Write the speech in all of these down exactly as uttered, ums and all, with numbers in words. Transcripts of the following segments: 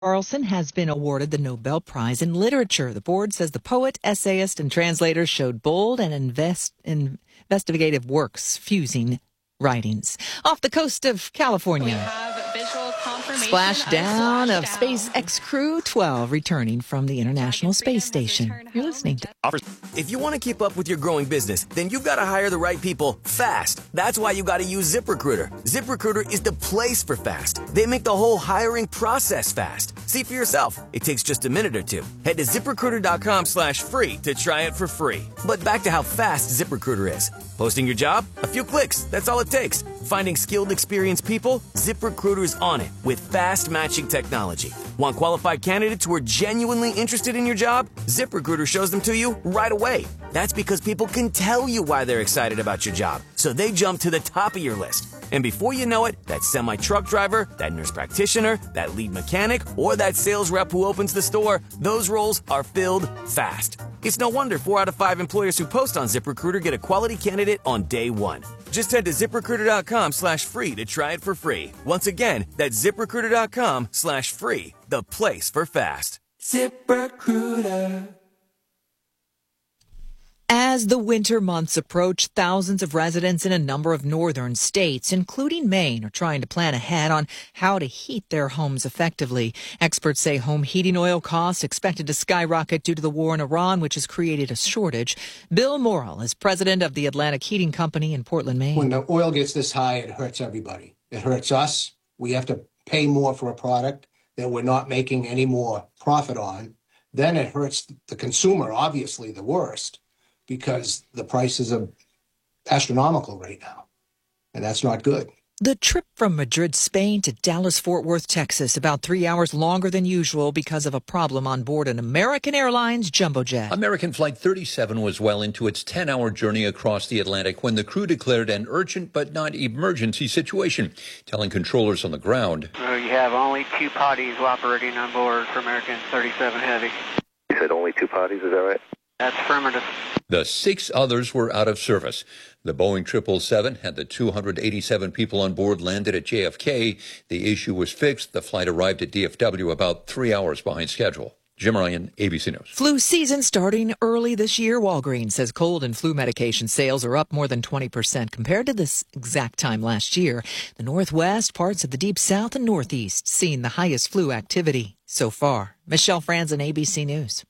Carlson has been awarded the Nobel Prize in Literature. The board says the poet, essayist, and translator showed bold and invest, investigative works fusing writings. Off the coast of California, splashdown of SpaceX Crew twelve returning from the International Space Station. You're listening to If you want to keep up with your growing business, then you've got to hire the right people fast. That's why you got to use ZipRecruiter. ZipRecruiter is the place for fast. They make the whole hiring process fast. See for yourself. It takes just a minute or two. Head to ZipRecruiter.com slash free to try it for free. But back to how fast ZipRecruiter is. Posting your job? A few clicks. That's all it takes. Finding skilled, experienced people? ZipRecruiter's on it with fast matching technology. Want qualified candidates who are genuinely interested in your job? ZipRecruiter shows them to you right away. That's because people can tell you why they're excited about your job, so they jump to the top of your list. And before you know it, that semi-truck driver, that nurse practitioner, that lead mechanic, or that sales rep who opens the store, those roles are filled fast. It's no wonder four out of five employers who post on ZipRecruiter get a quality candidate on day one. Just head to ZipRecruiter.com slash free to try it for free. Once again, that's ZipRecruiter.com slash free, the place for fast. ZipRecruiter. As the winter months approach, thousands of residents in a number of northern states, including Maine, are trying to plan ahead on how to heat their homes effectively. Experts say home heating oil costs expected to skyrocket due to the war in Iran, which has created a shortage. Bill Morrill is president of the Atlantic Heating Company in Portland, Maine. When the oil gets this high, it hurts everybody. It hurts us. We have to pay more for a product that we're not making any more profit on. Then it hurts the consumer, obviously the worst, because the prices are astronomical right now, and that's not good. The trip from Madrid, Spain to Dallas-Fort Worth, Texas, about three hours longer than usual because of a problem on board an American Airlines jumbo jet. American Flight thirty-seven was well into its ten-hour journey across the Atlantic when the crew declared an urgent but not emergency situation, telling controllers on the ground. Uh, you have only two potties operating on board for American thirty-seven Heavy. You said only two potties, is that right? That's affirmative. The six others were out of service. The Boeing triple seven had the two hundred eighty-seven people on board landed at J F K. The issue was fixed. The flight arrived at D F W about three hours behind schedule. Jim Ryan, A B C News. Flu season starting early this year. Walgreens says cold and flu medication sales are up more than twenty percent compared to this exact time last year. The Northwest, parts of the Deep South, and Northeast seeing the highest flu activity so far. Michelle Franzen, A B C News.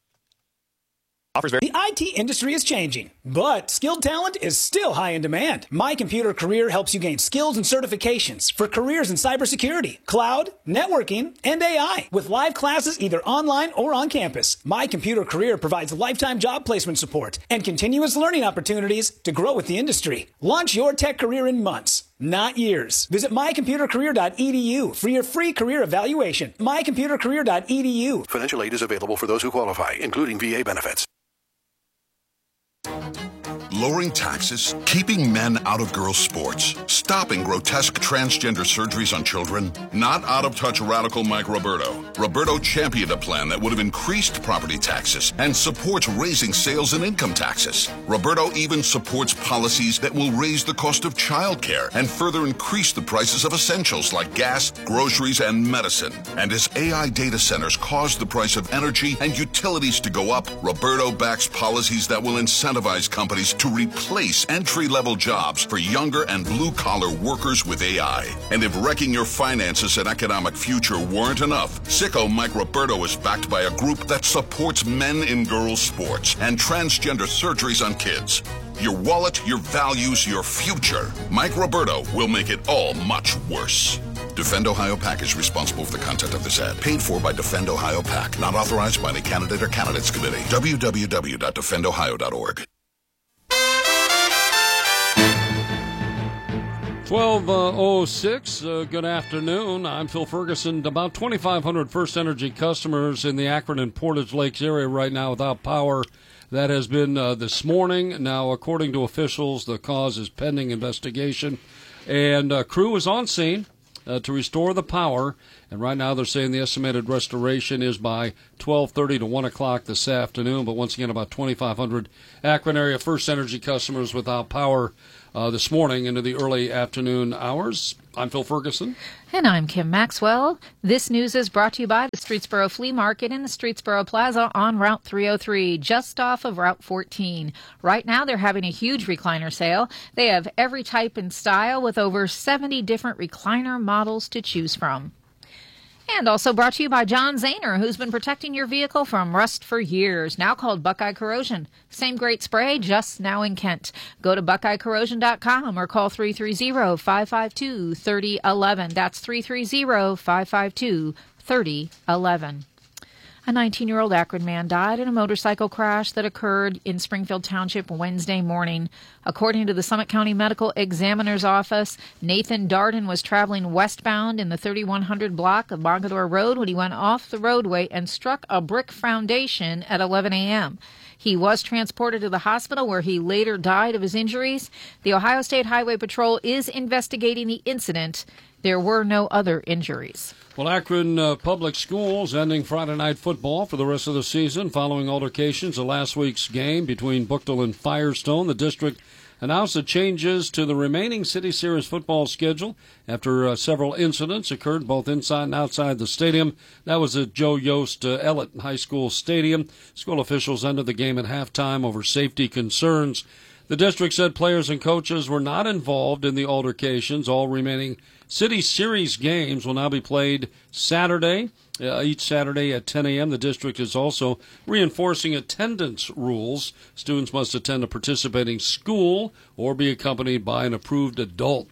The I T industry is changing, but skilled talent is still high in demand. My Computer Career helps you gain skills and certifications for careers in cybersecurity, cloud, networking, and A I. With live classes either online or on campus, My Computer Career provides lifetime job placement support and continuous learning opportunities to grow with the industry. Launch your tech career in months, not years. Visit my computer career dot e d u for your free career evaluation. my computer career dot e d u. Financial aid is available for those who qualify, including V A benefits. Lowering taxes, keeping men out of girls' sports, stopping grotesque transgender surgeries on children. Not out of touch radical Mike Roberto. Roberto championed a plan that would have increased property taxes and supports raising sales and income taxes. Roberto even supports policies that will raise the cost of childcare and further increase the prices of essentials like gas, groceries, and medicine. And as A I data centers cause the price of energy and utilities to go up, Roberto backs policies that will incentivize companies to replace entry-level jobs for younger and blue-collar workers with A I. And if wrecking your finances and economic future weren't enough, Sicko Mike Roberto is backed by a group that supports men in girls' sports and transgender surgeries on kids. Your wallet, your values, your future. Mike Roberto will make it all much worse. Defend Ohio PAC is responsible for the content of this ad. Paid for by Defend Ohio PAC. Not authorized by any candidate or candidates committee. w w w dot defend ohio dot org. twelve oh six, uh, good afternoon. I'm Phil Ferguson. About twenty-five hundred First Energy customers in the Akron and Portage Lakes area right now without power. That has been uh, this morning. Now, according to officials, the cause is pending investigation. And uh, crew is on scene uh, to restore the power. And right now they're saying the estimated restoration is by twelve thirty to one o'clock this afternoon. But once again, about twenty-five hundred Akron area First Energy customers without power uh, this morning into the early afternoon hours. I'm Phil Ferguson. And I'm Kim Maxwell. This news is brought to you by the Streetsboro Flea Market in the Streetsboro Plaza on Route three oh three, just off of Route fourteen. Right now, they're having a huge recliner sale. They have every type and style with over seventy different recliner models to choose from. And also brought to you by John Zahner, who's been protecting your vehicle from rust for years, now called Buckeye Corrosion. Same great spray, just now in Kent. Go to buckeye corrosion dot com or call three three zero, five five two, three zero one one. That's three three zero, five five two, three zero one one. A nineteen-year-old Akron man died in a motorcycle crash that occurred in Springfield Township Wednesday morning. According to the Summit County Medical Examiner's Office, Nathan Darden was traveling westbound in the thirty-one hundred block of Mogador Road when he went off the roadway and struck a brick foundation at eleven a.m. He was transported to the hospital where he later died of his injuries. The Ohio State Highway Patrol is investigating the incident. There were no other injuries. Well, Akron uh, Public Schools ending Friday night football for the rest of the season following altercations of last week's game between Buchtel and Firestone. The district announced the changes to the remaining City Series football schedule after uh, several incidents occurred both inside and outside the stadium. That was at Joe Yost uh, Ellett High School Stadium. School officials ended the game at halftime over safety concerns. The district said players and coaches were not involved in the altercations. All remaining City Series games will now be played Saturday, uh, each Saturday at ten a.m. The district is also reinforcing attendance rules. Students must attend a participating school or be accompanied by an approved adult.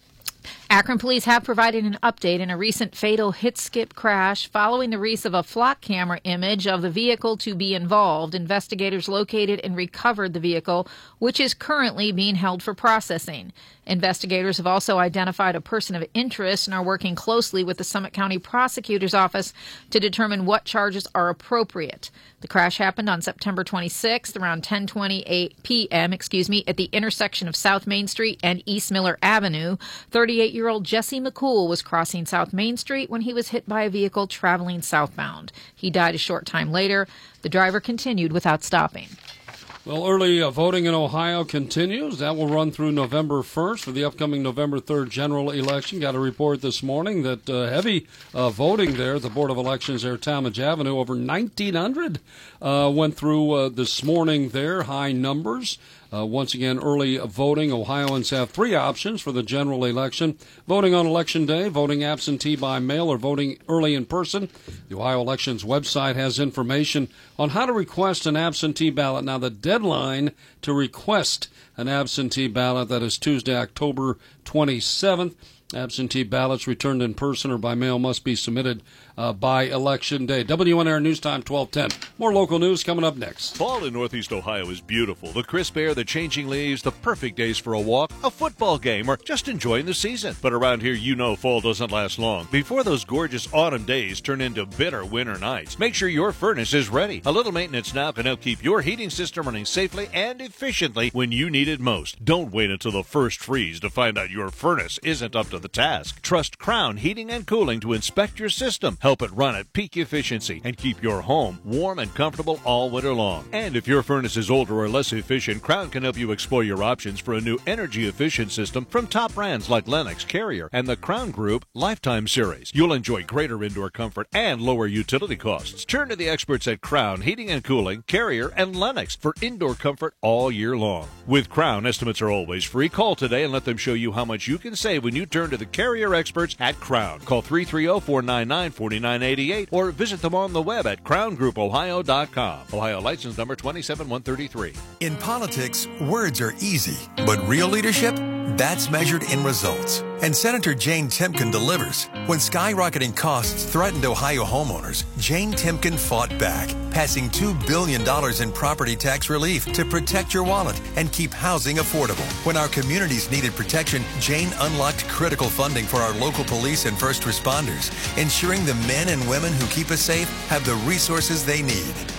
Akron police have provided an update in a recent fatal hit-skip crash. Following the release of a flock camera image of the vehicle to be involved, investigators located and recovered the vehicle, which is currently being held for processing. Investigators have also identified a person of interest and are working closely with the Summit County Prosecutor's Office to determine what charges are appropriate. The crash happened on September twenty-sixth around ten twenty p.m. excuse me, at the intersection of South Main Street and East Miller Avenue. thirty-eight-year-old Jesse McCool was crossing South Main Street when he was hit by a vehicle traveling southbound. He died a short time later. The driver continued without stopping. Well, early uh, voting in Ohio continues. That will run through November first for the upcoming November third general election. Got a report this morning that uh, heavy uh, voting there at the Board of Elections there at Talmadge Avenue. Over nineteen hundred uh, went through uh, this morning there, high numbers. Uh, once again, early voting. Ohioans have three options for the general election: voting on Election Day, voting absentee by mail, or voting early in person. The Ohio Elections website has information on how to request an absentee ballot. Now, the deadline to request an absentee ballot, that is Tuesday, October twenty-seventh. Absentee ballots returned in person or by mail must be submitted uh, by Election Day. W N R News Time, twelve ten. More local news coming up next. Fall in Northeast Ohio is beautiful. The crisp air, the changing leaves, the perfect days for a walk, a football game, or just enjoying the season. But around here, you know fall doesn't last long. Before those gorgeous autumn days turn into bitter winter nights, make sure your furnace is ready. A little maintenance now can help keep your heating system running safely and efficiently when you need it most. Don't wait until the first freeze to find out your furnace isn't up to the task. Trust Crown Heating and Cooling to inspect your system, help it run at peak efficiency, and keep your home warm and comfortable all winter long. And if your furnace is older or less efficient, Crown can help you explore your options for a new energy-efficient system from top brands like Lennox, Carrier, and the Crown Group Lifetime Series. You'll enjoy greater indoor comfort and lower utility costs. Turn to the experts at Crown Heating and Cooling, Carrier, and Lennox for indoor comfort all year long. With Crown, estimates are always free. Call today and let them show you how much you can save when you turn to the Carrier experts at Crown. Call three three zero, four nine nine, four nine eight eight or visit them on the web at crown group ohio dot com. Ohio license number two seven one three three. In politics, words are easy, but real leadership, that's measured in results. And Senator Jane Timken delivers. When skyrocketing costs threatened Ohio homeowners, Jane Timken fought back, passing two billion dollars in property tax relief to protect your wallet and keep housing affordable. When our communities needed protection, Jane unlocked critical funding for our local police and first responders, ensuring the men and women who keep us safe have the resources they need.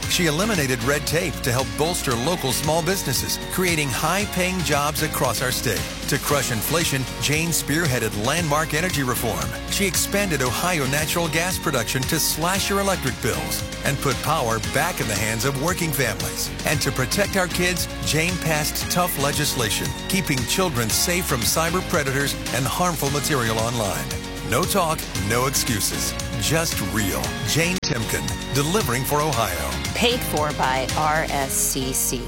She eliminated red tape to help bolster local small businesses, creating high-paying jobs across our state. To crush inflation, Jane spearheaded landmark energy reform. She expanded Ohio natural gas production to slash your electric bills and put power back in the hands of working families. And to protect our kids, Jane passed tough legislation, keeping children safe from cyber predators and harmful material online. No talk, no excuses. Just real. Jane Timken, delivering for Ohio. Paid for by R S C C.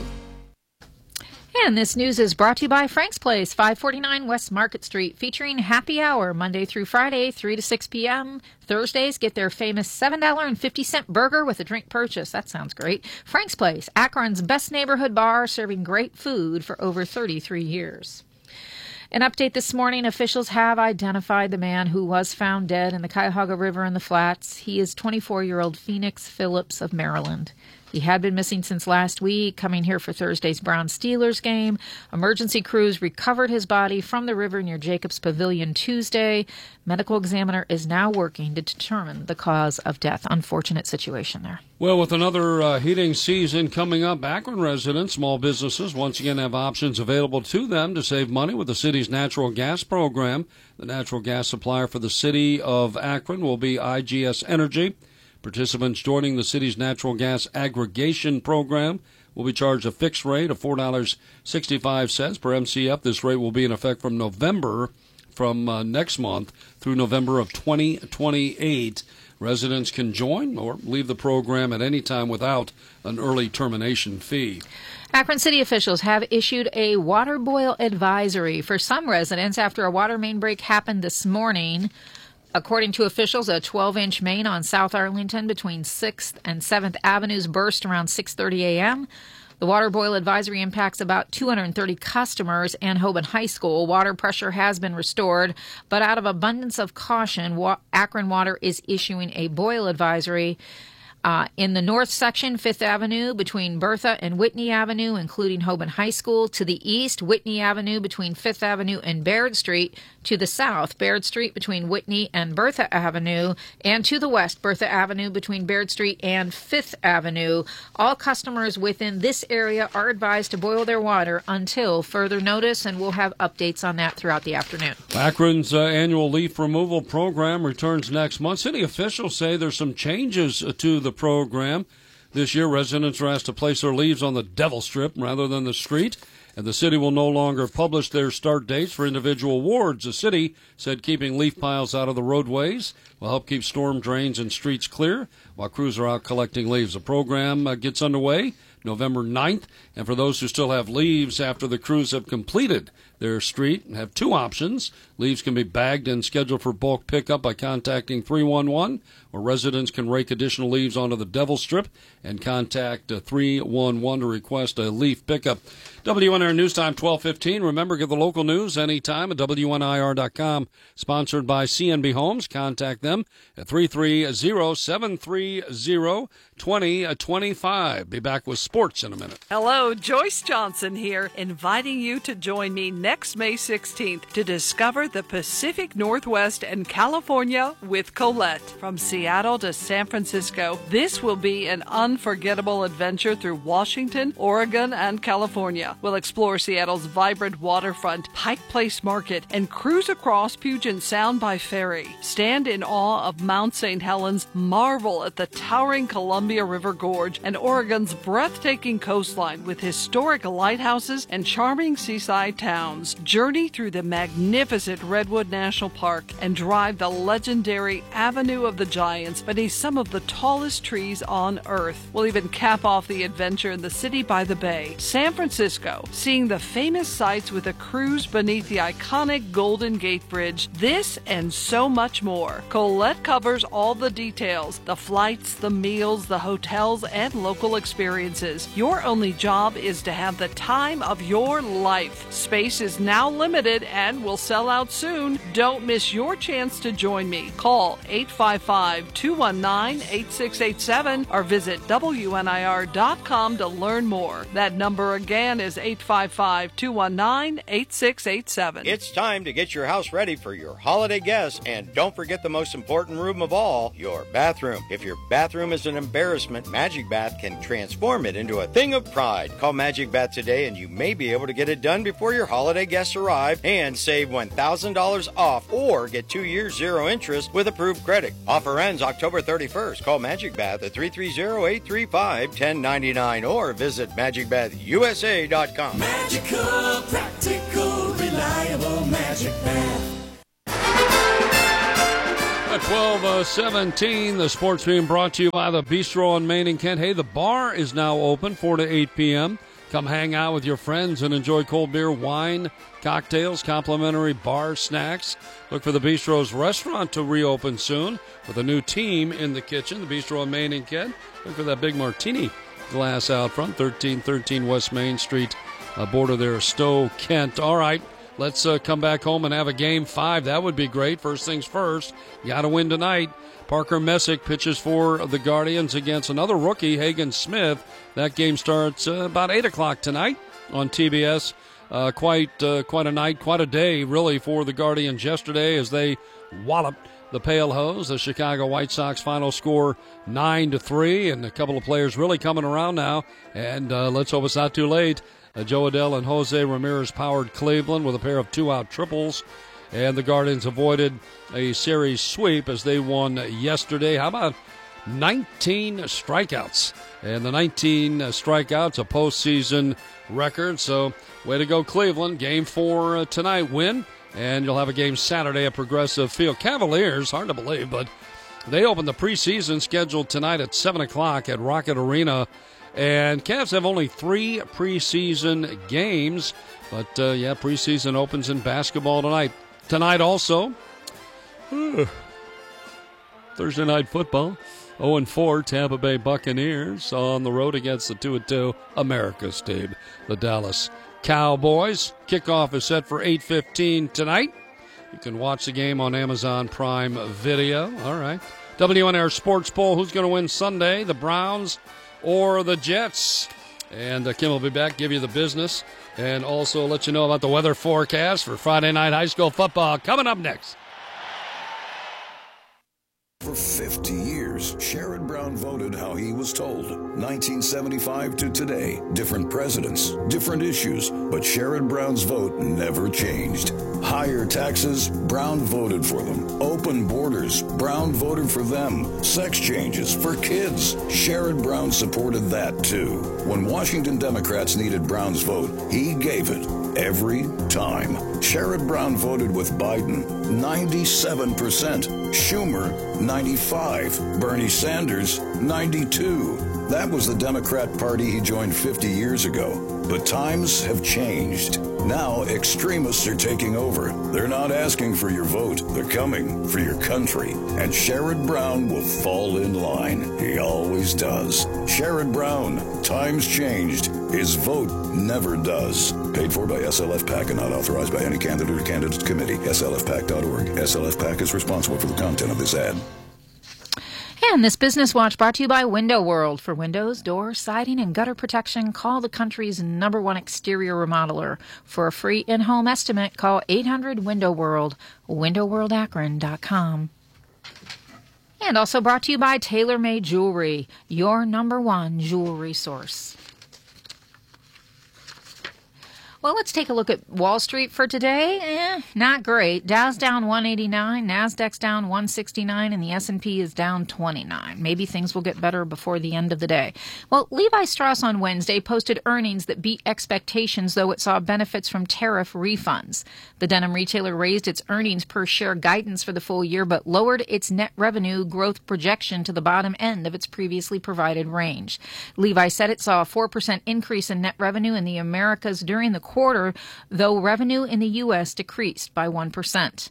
And this news is brought to you by Frank's Place, five forty-nine West Market Street, featuring happy hour Monday through Friday, three to six p.m. Thursdays, get their famous seven dollars and fifty cents burger with a drink purchase. That sounds great. Frank's Place, Akron's best neighborhood bar, serving great food for over thirty-three years. An update this morning, officials have identified the man who was found dead in the Cuyahoga River in the Flats. He is twenty-four-year-old Phoenix Phillips of Maryland. He had been missing since last week, coming here for Thursday's Browns-Steelers game. Emergency crews recovered his body from the river near Jacobs Pavilion Tuesday. Medical examiner is now working to determine the cause of death. Unfortunate situation there. Well, with another uh, heating season coming up, Akron residents, small businesses, once again have options available to them to save money with the city's natural gas program. The natural gas supplier for the city of Akron will be I G S Energy. Participants joining the city's natural gas aggregation program will be charged a fixed rate of four dollars and sixty-five cents per M C F. This rate will be in effect from November, from uh, next month through November of twenty twenty-eight. Residents can join or leave the program at any time without an early termination fee. Akron City officials have issued a water boil advisory for some residents after a water main break happened this morning. According to officials, a twelve-inch main on South Arlington between sixth and seventh Avenues burst around six thirty a.m. The water boil advisory impacts about two hundred thirty customers and Hoban High School. Water pressure has been restored, but out of abundance of caution, Akron Water is issuing a boil advisory. Uh, in the north section, Fifth Avenue between Bertha and Whitney Avenue, including Hoban High School. To the east, Whitney Avenue between Fifth Avenue and Baird Street. To the south, Baird Street between Whitney and Bertha Avenue. And to the west, Bertha Avenue between Baird Street and Fifth Avenue. All customers within this area are advised to boil their water until further notice, and we'll have updates on that throughout the afternoon. Akron's uh, annual leaf removal program returns next month. City officials say there's some changes to the program. This year, residents are asked to place their leaves on the Devil Strip rather than the street, and the city will no longer publish their start dates for individual wards. The city said keeping leaf piles out of the roadways will help keep storm drains and streets clear while crews are out collecting leaves. The program uh, gets underway November ninth, and for those who still have leaves after the crews have completed their street, have two options. Leaves can be bagged and scheduled for bulk pickup by contacting three one one, or residents can rake additional leaves onto the Devil Strip and contact uh, three one one to request a leaf pickup. W N R News Time, twelve fifteen. Remember, get the local news anytime at W N I R dot com. Sponsored by C N B Homes. Contact them at three three zero, seven three zero, two zero two five. Be back with sports in a minute. Hello, Joyce Johnson here, inviting you to join me next May sixteenth to discover the Pacific Northwest and California with Colette. From Seattle to San Francisco, this will be an unforgettable adventure through Washington, Oregon, and California. We'll explore Seattle's vibrant waterfront, Pike Place Market, and cruise across Puget Sound by ferry. Stand in awe of Mount Saint Helens, marvel at the towering Columbia River Gorge, and Oregon's breathtaking coastline with historic lighthouses and charming seaside towns. Journey through the magnificent Redwood National Park and drive the legendary Avenue of the Giants beneath some of the tallest trees on Earth. We'll even cap off the adventure in the city by the bay, San Francisco, seeing the famous sights with a cruise beneath the iconic Golden Gate Bridge. This and so much more. Colette covers all the details, the flights, the meals, the hotels, and local experiences. Your only job is to have the time of your life. Space is now limited and will sell out soon. Don't miss your chance to join me. Call eight five five, five, two one nine, eight six eight seven or visit W N I R dot com to learn more. That number again is eight five five, two one nine, eight six eight seven. It's time to get your house ready for your holiday guests, and don't forget the most important room of all, your bathroom. If your bathroom is an embarrassment, Magic Bath can transform it into a thing of pride. Call Magic Bath today and you may be able to get it done before your holiday guests arrive and save one thousand dollars off or get two years zero interest with approved credit. Offer ends October thirty-first. Call Magic Bath at three three zero, eight three five, one zero nine nine or visit magic bath u s a dot com. Magical, practical, reliable Magic Bath. At twelve seventeen, the sports being brought to you by the Bistro on Main and Kent. Hey, the bar is now open four to eight p.m. Come hang out with your friends and enjoy cold beer, wine, cocktails, complimentary bar snacks. Look for the Bistro's restaurant to reopen soon with a new team in the kitchen. The Bistro on Main and Kent. Look for that big martini glass out front, thirteen thirteen West Main Street, uh, border there, Stowe, Kent. All right. Let's uh, come back home and have a game five. That would be great. First things first, got to win tonight. Parker Messick pitches for the Guardians against another rookie, Hagen Smith. That game starts uh, about eight o'clock tonight on T B S. Uh, quite uh, quite a night, quite a day, really, for the Guardians yesterday as they walloped the Pale Hose. The Chicago White Sox final score nine to three, and a couple of players really coming around now. And uh, let's hope it's not too late. Uh, Joe Adell and Jose Ramirez powered Cleveland with a pair of two-out triples. And the Guardians avoided a series sweep as they won yesterday. How about nineteen strikeouts? And the nineteen strikeouts, a postseason record. So way to go, Cleveland. Game four uh, tonight, win. And you'll have a game Saturday at Progressive Field. Cavaliers, hard to believe, but they open the preseason scheduled tonight at seven o'clock at Rocket Arena. And Cavs have only three preseason games. But, uh, yeah, preseason opens in basketball tonight. Tonight also, uh, Thursday Night Football, oh and four Tampa Bay Buccaneers on the road against the two and two America's team, the Dallas Cowboys. Kickoff is set for eight fifteen tonight. You can watch the game on Amazon Prime Video. All right. W N R Sports Poll, who's going to win Sunday, the Browns or the Jets? And uh, Kim will be back, give you the business, and also let you know about the weather forecast for Friday night high school football coming up next. For fifty years, Sherrod Brown voted how he was told. nineteen seventy-five to today, different presidents, different issues, but Sherrod Brown's vote never changed. Higher taxes, Brown voted for them. Open borders, Brown voted for them. Sex changes for kids, Sherrod Brown supported that too. When Washington Democrats needed Brown's vote, he gave it every time. Sherrod Brown voted with Biden, ninety-seven percent. Schumer, ninety-five. Bernie Sanders, ninety-two. That was the Democrat Party he joined fifty years ago. But times have changed. Now extremists are taking over. They're not asking for your vote. They're coming for your country. And Sherrod Brown will fall in line. He always does. Sherrod Brown, times changed. His vote never does. Paid for by S L F PAC and not authorized by any candidate or candidate committee. S L F PAC dot org. S L F PAC is responsible for the content of this ad. And this Business Watch brought to you by Window World. For windows, doors, siding, and gutter protection, call the country's number one exterior remodeler. For a free in-home estimate, call eight hundred window world, window world akron dot com. And also brought to you by TaylorMade Jewelry, your number one jewelry source. Well, let's take a look at Wall Street for today. Eh, not great. Dow's down one eighty-nine, Nasdaq's down one sixty-nine, and the S and P is down twenty-nine. Maybe things will get better before the end of the day. Well, Levi Strauss on Wednesday posted earnings that beat expectations, though it saw benefits from tariff refunds. The denim retailer raised its earnings per share guidance for the full year, but lowered its net revenue growth projection to the bottom end of its previously provided range. Levi said it saw a four percent increase in net revenue in the Americas during the quarter, though revenue in the U S decreased by one percent.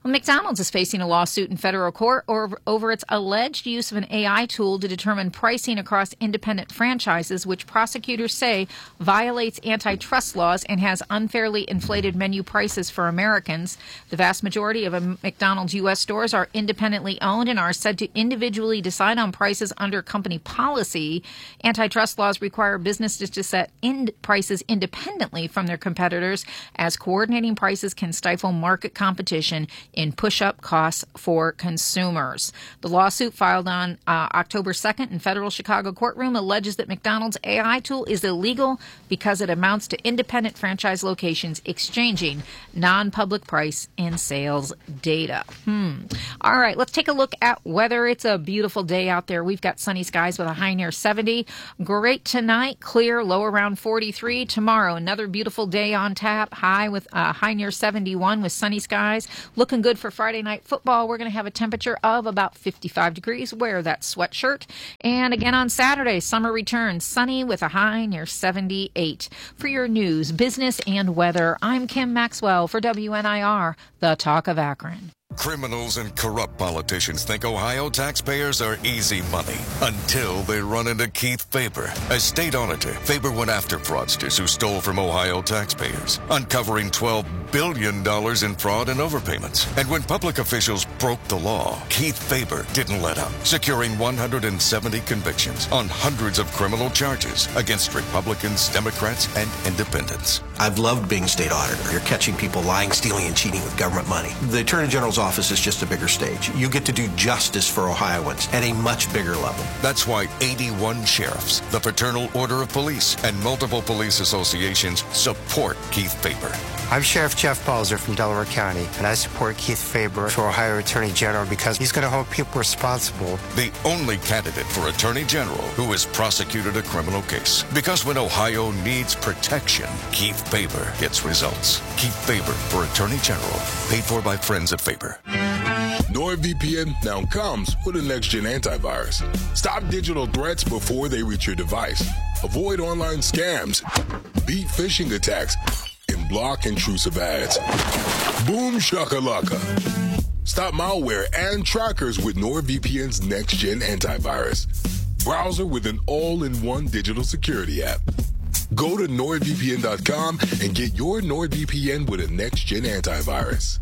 Well, McDonald's is facing a lawsuit in federal court over, over its alleged use of an A I tool to determine pricing across independent franchises, which prosecutors say violates antitrust laws and has unfairly inflated menu prices for Americans. The vast majority of McDonald's U S stores are independently owned and are said to individually decide on prices under company policy. Antitrust laws require businesses to set in prices independently from their competitors, as coordinating prices can stifle market competition in push-up costs for consumers. The lawsuit filed on uh, October second in federal Chicago courtroom alleges that McDonald's A I tool is illegal because it amounts to independent franchise locations exchanging non-public price and sales data. Hmm. All right, let's take a look at weather. It's a beautiful day out there. We've got sunny skies with a high near seventy. Great tonight, clear, low around forty-three. Tomorrow, another beautiful day on tap, high with a uh, high near seventy-one with sunny skies. Looking good for Friday night football. We're going to have a temperature of about fifty-five degrees. Wear that sweatshirt. And again on Saturday, summer returns, sunny with a high near seventy-eight. For your news, business, and weather, I'm Kim Maxwell for W N I R, the Talk of Akron. Criminals and corrupt politicians think Ohio taxpayers are easy money until they run into Keith Faber. As state auditor, Faber went after fraudsters who stole from Ohio taxpayers, uncovering twelve billion dollars in fraud and overpayments. And when public officials broke the law, Keith Faber didn't let up, securing one hundred seventy convictions on hundreds of criminal charges against Republicans, Democrats, and independents. I've loved being state auditor. You're catching people lying, stealing, and cheating with government money. The Attorney General's office is just a bigger stage. You get to do justice for Ohioans at a much bigger level. That's why eighty-one sheriffs, the Fraternal Order of Police, and multiple police associations support Keith Faber. I'm Sheriff Jeff Balzer from Delaware County, and I support Keith Faber for Ohio Attorney General because he's going to hold people responsible. The only candidate for Attorney General who has prosecuted a criminal case. Because when Ohio needs protection, Keith Faber gets results. Keith Faber for Attorney General, paid for by friends of Faber. NordVPN now comes with a next-gen antivirus. Stop digital threats before they reach your device. Avoid online scams. Beat phishing attacks. And block intrusive ads. Boom shakalaka. Stop malware and trackers with NordVPN's next-gen antivirus. Browser with an all-in-one digital security app. Go to nord V P N dot com and get your NordVPN with a next-gen antivirus.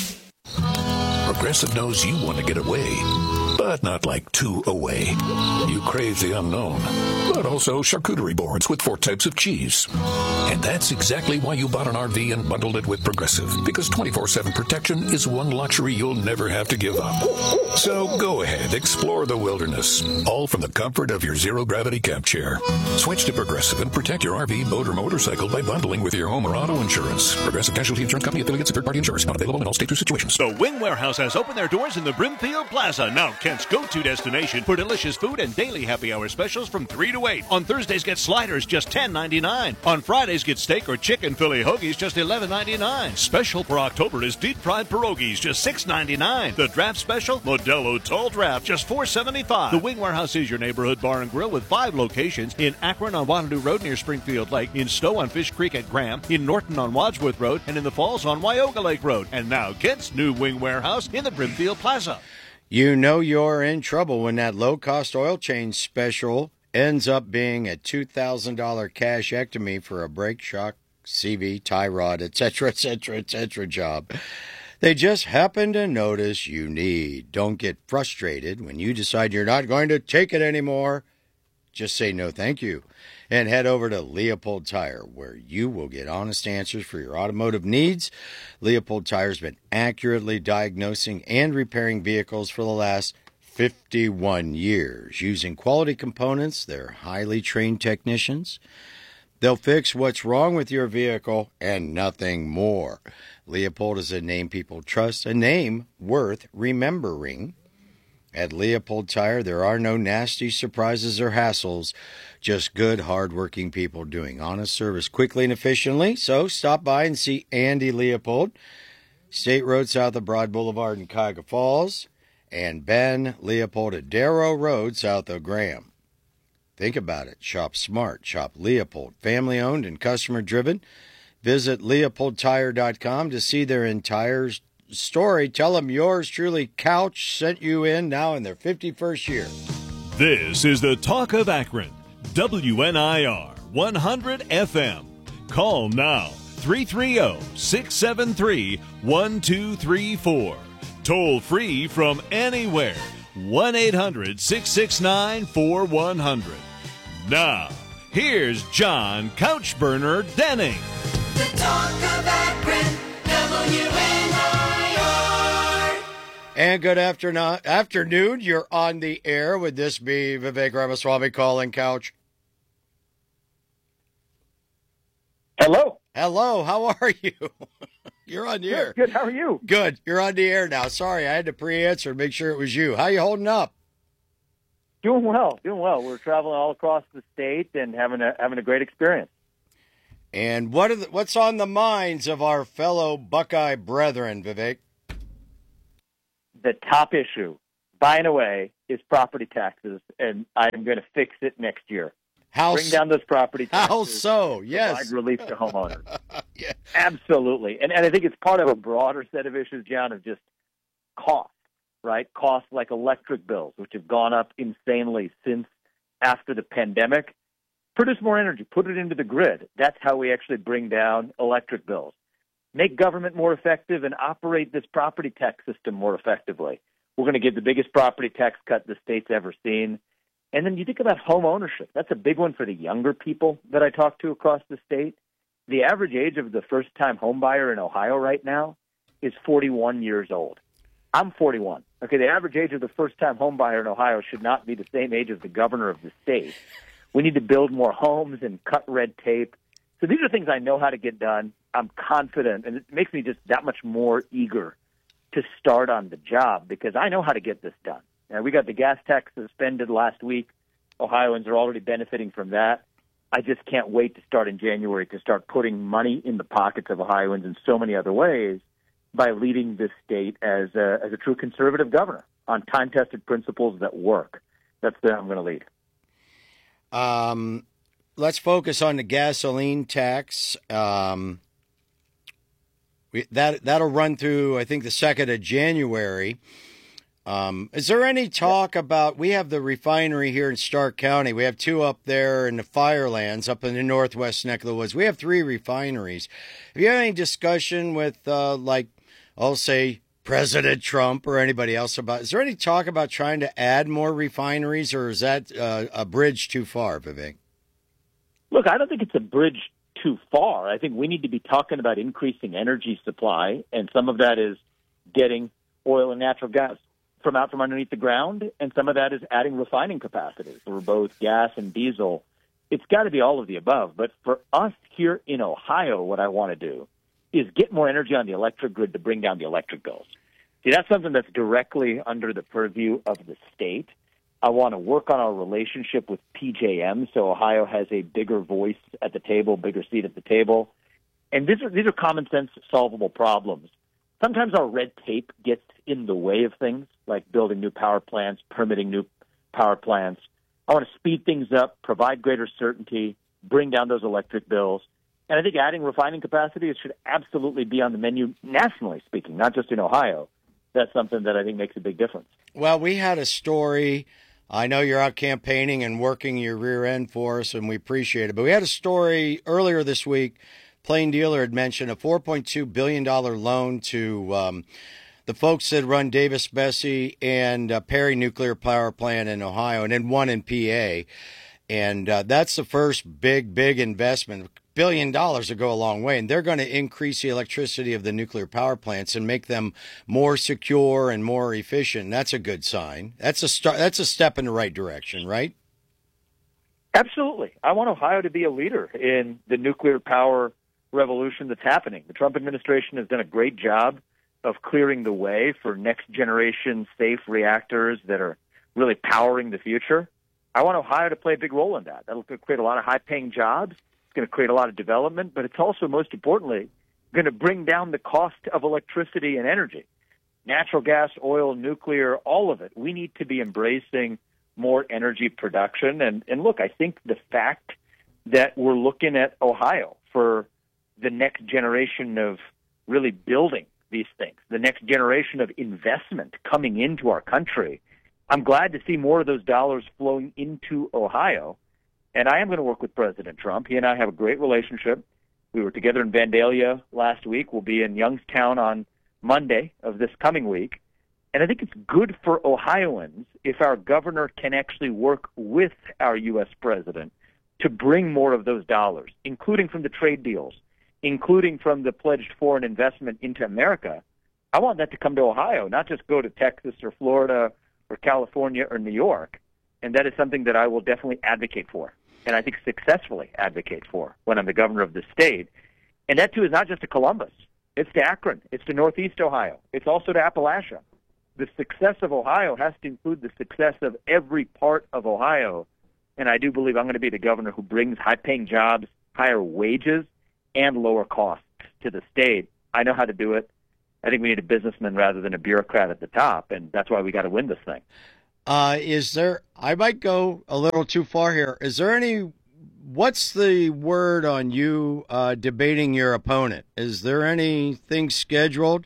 Progressive knows you want to get away, but not like two away. You crave the unknown, but also charcuterie boards with four types of cheese. And that's exactly why you bought an R V and bundled it with Progressive, because twenty-four seven protection is one luxury you'll never have to give up. So go ahead, explore the wilderness, all from the comfort of your zero-gravity camp chair. Switch to Progressive and protect your R V, boat, or motorcycle by bundling with your home or auto insurance. Progressive Casualty Insurance Company, affiliates, and third-party insurers. Not available in all states or situations. The Wing Warehouse has opened their doors in the Brimfield Plaza, now Kent's go-to destination for delicious food and daily happy hour specials from three to eight. On Thursdays, get sliders, just ten ninety-nine. On Fridays, get steak or chicken Philly hoagies, just eleven ninety-nine. Special for October is deep-fried pierogies, just six ninety-nine. The draft special, Modelo Tall Draft, just four seventy-five. The Wing Warehouse is your neighborhood bar and grill with five locations: in Akron on Wanadoo Road near Springfield Lake, in Stowe on Fish Creek at Graham, in Norton on Wadsworth Road, and in the Falls on Wyoga Lake Road. And now Kent's new Wing Warehouse in the Brimfield Plaza. You know you're in trouble when that low-cost oil change special ends up being a two thousand dollars cashectomy for a brake shock, C V, tie rod, et cetera, et cetera, et cetera job they just happen to notice you need. Don't get frustrated when you decide you're not going to take it anymore. Just say no thank you and head over to Leopold Tire, where you will get honest answers for your automotive needs. Leopold Tire's been accurately diagnosing and repairing vehicles for the last fifty-one years. Using quality components, they're highly trained technicians. They'll fix what's wrong with your vehicle and nothing more. Leopold is a name people trust, a name worth remembering. At Leopold Tire, there are no nasty surprises or hassles, just good, hard-working people doing honest service quickly and efficiently. So stop by and see Andy Leopold, State Road south of Broad Boulevard in Cuyahoga Falls, and Ben Leopold at Darrow Road south of Graham. Think about it. Shop smart. Shop Leopold. Family-owned and customer-driven. Visit leopold tire dot com to see their entire story. Tell them yours truly, Couch, sent you in now in their fifty-first year. This is the Talk of Akron, W N I R one hundred F M. Call now, three three zero, six seven three, one two three four. Toll free from anywhere, one eight hundred, six six nine, four one zero zero. Now, here's John Couchburner Denning. The Talk of Akron, W N I R. And good afternoon. Afternoon, you're on the air. Would this be Vivek Ramaswamy calling, Couch? Hello. Hello, how are you? You're on the good, air. Good, how are you? Good, you're on the air now. Sorry, I had to pre-answer and make sure it was you. How you holding up? Doing well, doing well. We're traveling all across the state and having a having a great experience. And what are the, what's on the minds of our fellow Buckeye brethren, Vivek? The top issue, by and away, is property taxes, and I'm going to fix it next year. How Bring down those property taxes. How so? Yes. Provide relief to homeowners. Yeah. Absolutely. And, and I think it's part of a broader set of issues, John, of just cost, right? Costs like electric bills, which have gone up insanely since after the pandemic. Produce more energy. Put it into the grid. That's how we actually bring down electric bills. Make government more effective and operate this property tax system more effectively. We're going to give the biggest property tax cut the state's ever seen. And then you think about home ownership. That's a big one for the younger people that I talk to across the state. The average age of the first-time home buyer in Ohio right now is forty-one years old. I'm forty-one. Okay, the average age of the first-time home buyer in Ohio should not be the same age as the governor of the state. We need to build more homes and cut red tape. So these are things I know how to get done. I'm confident, and it makes me just that much more eager to start on the job because I know how to get this done. Now, we got the gas tax suspended last week. Ohioans are already benefiting from that. I just can't wait to start in January to start putting money in the pockets of Ohioans in so many other ways by leading this state as a, as a true conservative governor on time-tested principles that work. That's the I'm going to lead. Um, let's focus on the gasoline tax. Um, we, that, that'll run through, I think, the second of January. Um, is there any talk about, we have the refinery here in Stark County. We have two up there in the Firelands, up in the northwest neck of the woods. We have three refineries. Have you had any discussion with, uh, like, I'll say, President Trump or anybody else about, is there any talk about trying to add more refineries, or is that uh, a bridge too far, Vivek? Look, I don't think it's a bridge too far. I think we need to be talking about increasing energy supply, and some of that is getting oil and natural gas from out from underneath the ground, and some of that is adding refining capacity for both gas and diesel. It's got to be all of the above. But for us here in Ohio, what I want to do is get more energy on the electric grid to bring down the electric bills. See, that's something that's directly under the purview of the state. I want to work on our relationship with P J M so Ohio has a bigger voice at the table, bigger seat at the table. And these are, these are common sense solvable problems. Sometimes our red tape gets in the way of things, like building new power plants, permitting new power plants. I want to speed things up, provide greater certainty, bring down those electric bills. And I think adding refining capacity should absolutely be on the menu nationally speaking, not just in Ohio. That's something that I think makes a big difference. Well, we had a story. I know you're out campaigning and working your rear end for us, and we appreciate it. But we had a story earlier this week. Plain Dealer had mentioned a four point two billion dollars loan to um, the folks that run Davis-Besse and uh, Perry Nuclear Power Plant in Ohio, and then one in P A. And uh, that's the first big, big investment. A billion dollars to go a long way. And they're going to increase the electricity of the nuclear power plants and make them more secure and more efficient. That's a good sign. That's a start. That's a step in the right direction, right? Absolutely. I want Ohio to be a leader in the nuclear power revolution that's happening. The Trump administration has done a great job of clearing the way for next generation safe reactors that are really powering the future. I want Ohio to play a big role in that. That'll create a lot of high paying jobs. It's going to create a lot of development, but it's also, most importantly, going to bring down the cost of electricity and energy. Natural gas, oil, nuclear, all of it. We need to be embracing more energy production. And, and look, I think the fact that we're looking at Ohio for the next generation of really building these things, the next generation of investment coming into our country. I'm glad to see more of those dollars flowing into Ohio. And I am going to work with President Trump. He and I have a great relationship. We were together in Vandalia last week. We'll be in Youngstown on Monday of this coming week. And I think it's good for Ohioans if our governor can actually work with our U S president to bring more of those dollars, including from the trade deals, including from the pledged foreign investment into America. I want that to come to Ohio, not just go to Texas or Florida or California or New York. And that is something that I will definitely advocate for, and I think successfully advocate for when I'm the governor of the state. And that, too, is not just to Columbus. It's to Akron. It's to Northeast Ohio. It's also to Appalachia. The success of Ohio has to include the success of every part of Ohio. And I do believe I'm going to be the governor who brings high-paying jobs, higher wages, and lower costs to the state. I know how to do it. I think we need a businessman rather than a bureaucrat at the top, and that's why we got to win this thing. Uh, is there, I might go a little too far here. Is there any, what's the word on you uh, debating your opponent? Is there anything scheduled?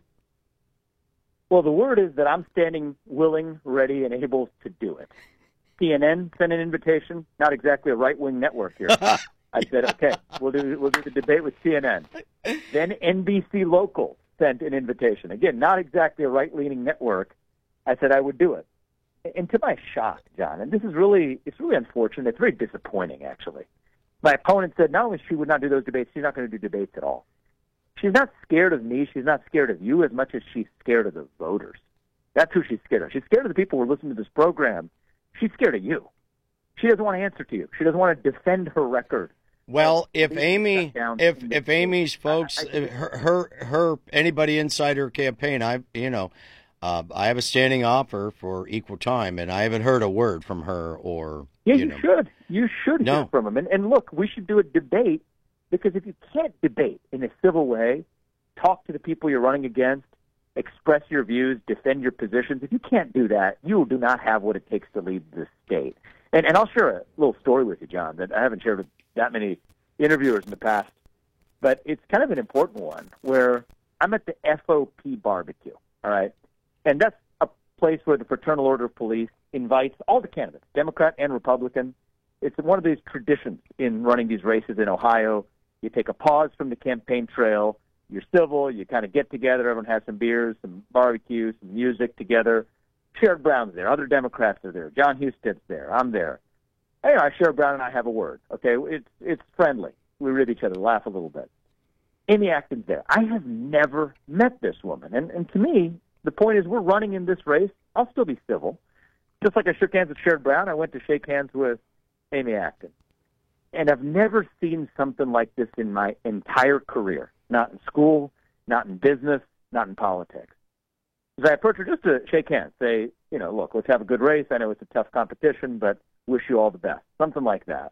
Well, the word is that I'm standing willing, ready, and able to do it. C N N sent an invitation, not exactly a right-wing network here. I said, okay, we'll do we'll do the debate with C N N. Then N B C Local sent an invitation. Again, not exactly a right-leaning network. I said I would do it. And to my shock, John, and this is really, it's really unfortunate. It's very disappointing, actually. My opponent said not only she would not do those debates, she's not going to do debates at all. She's not scared of me. She's not scared of you as much as she's scared of the voters. That's who she's scared of. She's scared of the people who are listening to this program. She's scared of you. She doesn't want to answer to you. She doesn't want to defend her record. Well, if Amy, if if Amy's folks, I, I, her, her, her, anybody inside her campaign, I, you know, uh, I have a standing offer for equal time, and I haven't heard a word from her or. Yeah, you, you know. should. You should no. hear from him. And, and look, we should do a debate, because if you can't debate in a civil way, talk to the people you're running against, express your views, defend your positions. If you can't do that, you do not have what it takes to lead this state. And and I'll share a little story with you, John, that I haven't shared with that many interviewers in the past, but it's kind of an important one, where I'm at the F O P barbecue, all right? And that's a place where the Fraternal Order of Police invites all the candidates, Democrat and Republican. It's one of these traditions in running these races in Ohio. You take a pause from the campaign trail. You're civil. You kind of get together. Everyone has some beers, some barbecue, some music together. Sherrod Brown's there. Other Democrats are there. John Husted's there. I'm there. Anyway, Sherrod Brown and I have a word. Okay, it's it's friendly. We read each other, laugh a little bit. Amy Acton's there. I have never met this woman, and and to me, the point is we're running in this race. I'll still be civil, just like I shook hands with Sherrod Brown. I went to shake hands with Amy Acton, and I've never seen something like this in my entire career. Not in school, not in business, not in politics. As I approach her just to shake hands, say, you know, look, let's have a good race. I know it's a tough competition, but wish you all the best. Something like that.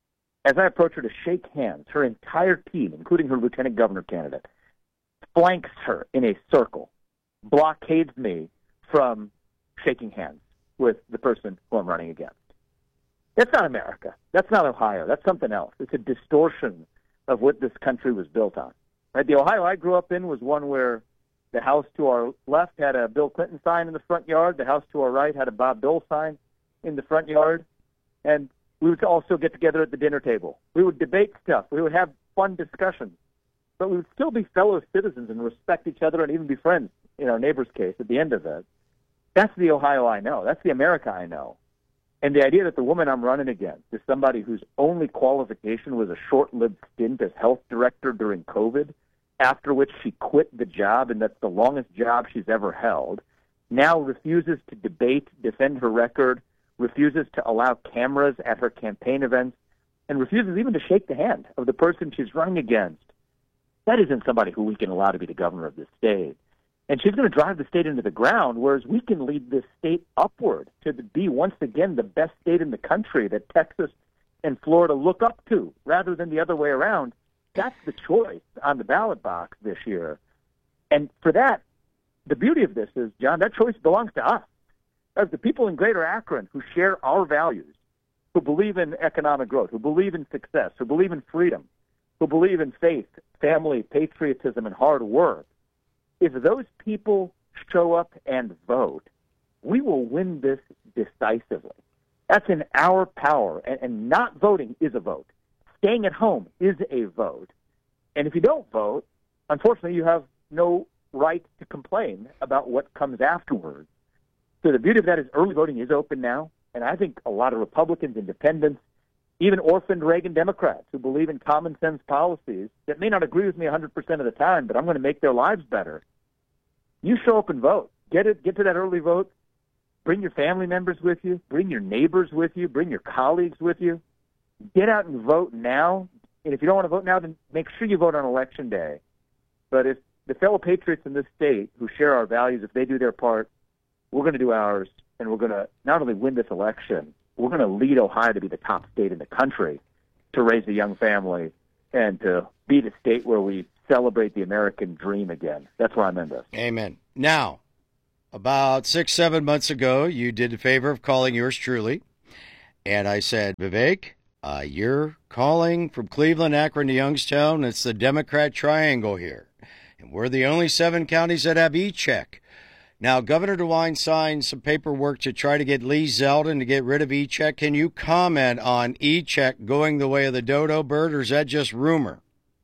As I approach her to shake hands, her entire team, including her lieutenant governor candidate, flanks her in a circle, blockades me from shaking hands with the person who I'm running against. That's not America. That's not Ohio. That's something else. It's a distortion of what this country was built on. Right? The Ohio I grew up in was one where the house to our left had a Bill Clinton sign in the front yard. The house to our right had a Bob Dole sign in the front yard. And we would also get together at the dinner table. We would debate stuff. We would have fun discussions. But we would still be fellow citizens and respect each other and even be friends, in our neighbor's case, at the end of it. That's the Ohio I know. That's the America I know. And the idea that the woman I'm running against is somebody whose only qualification was a short-lived stint as health director during COVID, after which she quit the job, and that's the longest job she's ever held, now refuses to debate, defend her record, refuses to allow cameras at her campaign events, and refuses even to shake the hand of the person she's running against. That isn't somebody who we can allow to be the governor of this state. And she's going to drive the state into the ground, whereas we can lead this state upward to be, once again, the best state in the country that Texas and Florida look up to, rather than the other way around. That's the choice on the ballot box this year. And for that, the beauty of this is, John, that choice belongs to us. As the people in Greater Akron who share our values, who believe in economic growth, who believe in success, who believe in freedom, who believe in faith, family, patriotism, and hard work, if those people show up and vote, we will win this decisively. That's in our power, and, and not voting is a vote. Staying at home is a vote. And if you don't vote, unfortunately, you have no right to complain about what comes afterwards. So the beauty of that is early voting is open now, and I think a lot of Republicans, independents, even orphaned Reagan Democrats who believe in common sense policies that may not agree with me one hundred percent of the time, but I'm going to make their lives better. You show up and vote. Get it. Get to that early vote. Bring your family members with you. Bring your neighbors with you. Bring your colleagues with you. Get out and vote now. And if you don't want to vote now, then make sure you vote on Election Day. But if the fellow patriots in this state who share our values, if they do their part, we're going to do ours, and we're going to not only win this election, we're going to lead Ohio to be the top state in the country to raise a young family and to be the state where we celebrate the American dream again. That's where I'm in this. Amen. Now, about six, seven months ago, you did the favor of calling yours truly, and I said, Vivek, uh, you're calling from Cleveland, Akron to Youngstown. It's the Democrat triangle here, and we're the only seven counties that have E-check. Now, Governor DeWine signed some paperwork to try to get Lee Zeldin to get rid of E-check. Can you comment on E-check going the way of the dodo bird, or is that just rumor?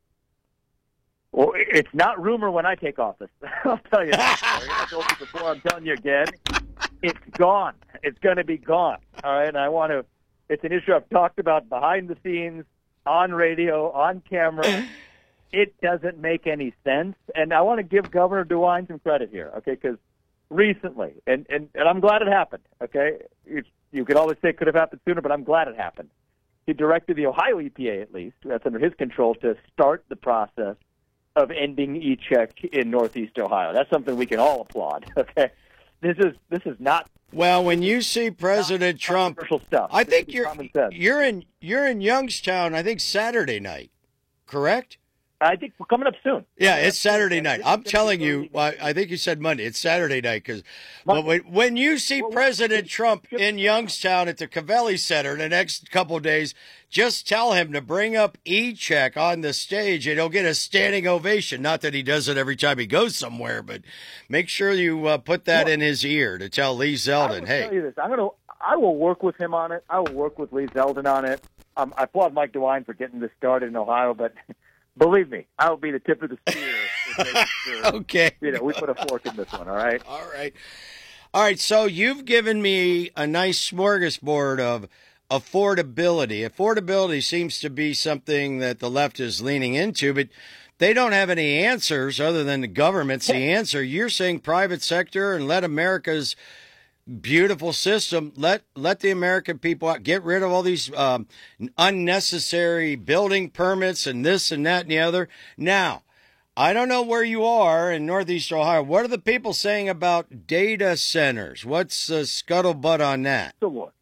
Well, it's not rumor when I take office. I'll tell you that. I told you before, I'm telling you again. It's gone. It's going to be gone. All right, and I want to, it's an issue I've talked about behind the scenes, on radio, on camera. It doesn't make any sense. And I want to give Governor DeWine some credit here, okay, because recently, and, and, and I'm glad it happened, okay? You, you could always say it could have happened sooner, but I'm glad it happened. He directed the Ohio E P A, at least, that's under his control, to start the process of ending E-check in Northeast Ohio. That's something we can all applaud, okay? This is this is not... Well, when you see President Trump, stuff. I think you're you're in you're in Youngstown, I think Saturday night, correct? I think we're coming up soon. Yeah, it's Saturday night. I'm telling you, I, I think you said Monday. It's Saturday night because when, when you see President Trump in Youngstown at the Covelli Center the next couple of days, just tell him to bring up E-check on the stage and he'll get a standing ovation. Not that he does it every time he goes somewhere, but make sure you uh, put that well, in his ear to tell Lee Zeldin, I will hey. Tell you this. I'm gonna, I will work with him on it. I will work with Lee Zeldin on it. Um, I applaud Mike DeWine for getting this started in Ohio, but... Believe me, I'll be the tip of the spear. Sure, okay. You know, we put a fork in this one, all right? All right. All right, so you've given me a nice smorgasbord of affordability. Affordability seems to be something that the left is leaning into, but they don't have any answers other than the government's the answer. You're saying private sector and let America's beautiful system. Let let the American people out. Get rid of all these um, unnecessary building permits and this and that and the other. Now, I don't know where you are in Northeast Ohio. What are the people saying about data centers? What's the scuttlebutt on that? So look,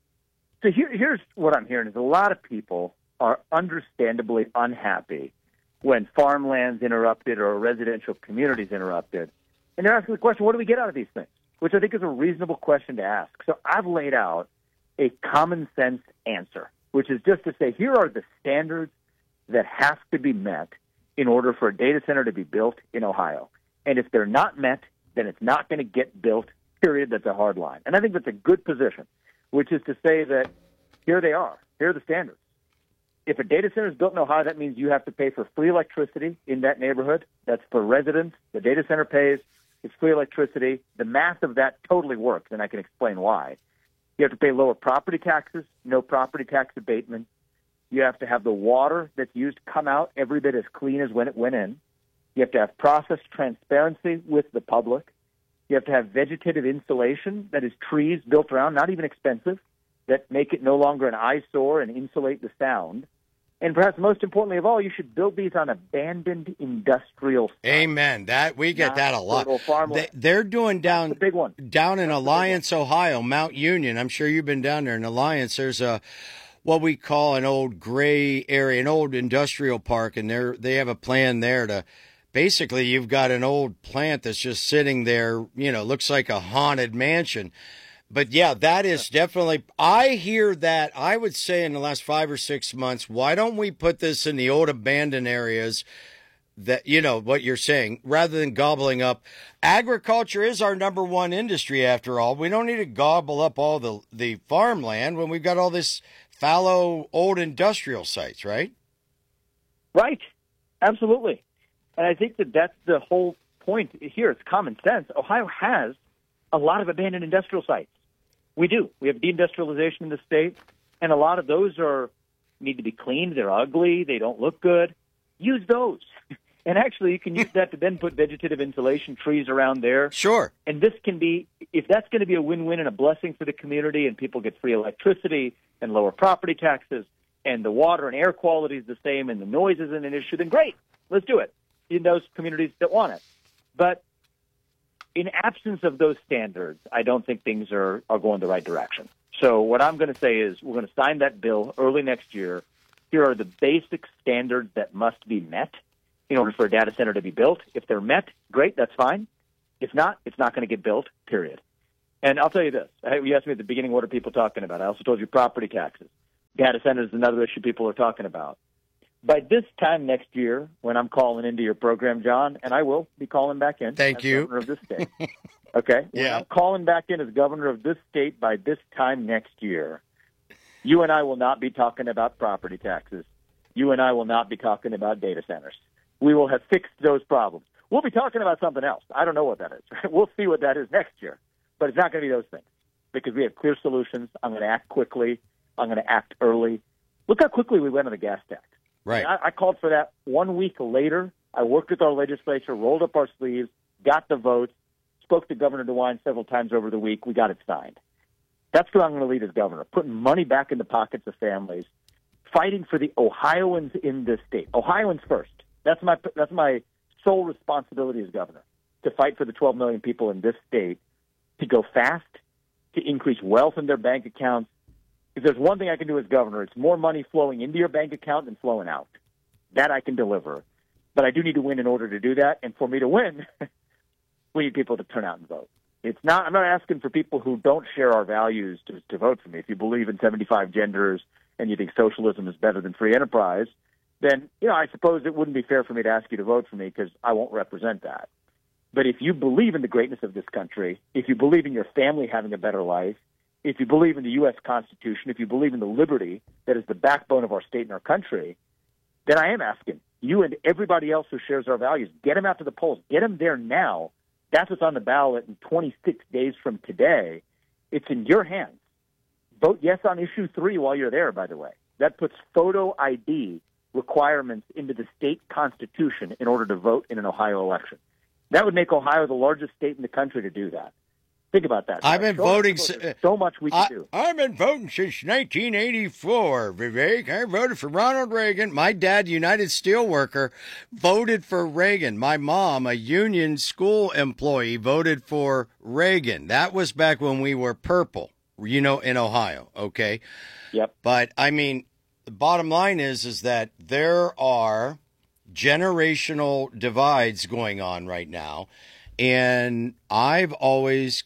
so here, here's what I'm hearing is a lot of people are understandably unhappy when farmland's interrupted or residential communities interrupted. And they're asking the question, what do we get out of these things? Which I think is a reasonable question to ask. So I've laid out a common sense answer, which is just to say, here are the standards that have to be met in order for a data center to be built in Ohio. And if they're not met, then it's not going to get built, period. That's a hard line. And I think that's a good position, which is to say that here they are. Here are the standards. If a data center is built in Ohio, that means you have to pay for free electricity in that neighborhood. That's for residents. The data center pays. It's free electricity. The math of that totally works, and I can explain why. You have to pay lower property taxes, no property tax abatement. You have to have the water that's used come out every bit as clean as when it went in. You have to have process transparency with the public. You have to have vegetative insulation, that is trees built around, not even expensive, that make it no longer an eyesore and insulate the sound. And perhaps most importantly of all, you should build these on abandoned industrial sites. Amen. That we get that a lot. They, they're doing down big one. down in Alliance, Ohio, Mount Union. I'm sure you've been down there in Alliance. There's a what we call an old gray area, an old industrial park, and they they have a plan there to basically you've got an old plant that's just sitting there. You know, looks like a haunted mansion. But, yeah, that is definitely – I hear that, I would say in the last five or six months, why don't we put this in the old abandoned areas that, you know, what you're saying, rather than gobbling up. Agriculture is our number one industry, after all. We don't need to gobble up all the, the farmland when we've got all this fallow old industrial sites, right? Right. Absolutely. And I think that that's the whole point here. It's common sense. Ohio has a lot of abandoned industrial sites. We do. We have deindustrialization in the state, and a lot of those are need to be cleaned. They're ugly. They don't look good. Use those. And actually, you can use that to then put vegetative insulation trees around there. Sure. And this can be, if that's going to be a win-win and a blessing for the community, and people get free electricity and lower property taxes, and the water and air quality is the same, and the noise isn't an issue, then great. Let's do it in those communities that want it. But in absence of those standards, I don't think things are, are going the right direction. So what I'm going to say is we're going to sign that bill early next year. Here are the basic standards that must be met in order for a data center to be built. If they're met, great, that's fine. If not, it's not going to get built, period. And I'll tell you this. You asked me at the beginning, what are people talking about? I also told you property taxes. Data centers is another issue people are talking about. By this time next year, when I'm calling into your program, John, and I will be calling back in Thank as you. governor of this state. Okay? When Yeah. I'm calling back in as governor of this state by this time next year, you and I will not be talking about property taxes. You and I will not be talking about data centers. We will have fixed those problems. We'll be talking about something else. I don't know what that is. We'll see what that is next year. But it's not going to be those things because we have clear solutions. I'm going to act quickly. I'm going to act early. Look how quickly we went on the gas tax. Right. I, I called for that one week later. I worked with our legislature, rolled up our sleeves, got the votes, spoke to Governor DeWine several times over the week. We got it signed. That's what I'm going to lead as governor, putting money back in the pockets of families, fighting for the Ohioans in this state. Ohioans first. That's my that's my sole responsibility as governor, to fight for the twelve million people in this state, to go fast, to increase wealth in their bank accounts. If there's one thing I can do as governor, it's more money flowing into your bank account than flowing out. That I can deliver. But I do need to win in order to do that. And for me to win, we need people to turn out and vote. It's not. I'm not asking for people who don't share our values to, to vote for me. If you believe in seventy-five genders and you think socialism is better than free enterprise, then, you know, I suppose it wouldn't be fair for me to ask you to vote for me because I won't represent that. But if you believe in the greatness of this country, if you believe in your family having a better life, if you believe in the U S Constitution, if you believe in the liberty that is the backbone of our state and our country, then I am asking you and everybody else who shares our values, get them out to the polls. Get them there now. That's what's on the ballot in twenty-six days from today. It's in your hands. Vote yes on issue three while you're there, by the way. That puts photo I D requirements into the state constitution in order to vote in an Ohio election. That would make Ohio the largest state in the country to do that. Think about that. I've been so voting. Much, so much we can I, do. I've been voting since nineteen eighty-four, Vivek. I voted for Ronald Reagan. My dad, United Steelworker, voted for Reagan. My mom, a union school employee, voted for Reagan. That was back when we were purple, you know, in Ohio. Okay. Yep. But I mean, the bottom line is, is that there are generational divides going on right now, and I've always